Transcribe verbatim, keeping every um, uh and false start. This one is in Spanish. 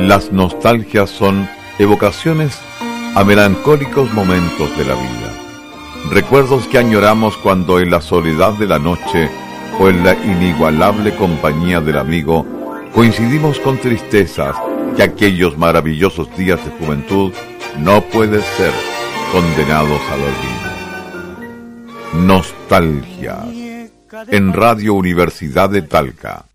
Las nostalgias son evocaciones a melancólicos momentos de la vida. Recuerdos que añoramos cuando en la soledad de la noche o en la inigualable compañía del amigo coincidimos con tristezas que aquellos maravillosos días de juventud no pueden ser condenados al olvido. Nostalgia en Radio Universidad de Talca.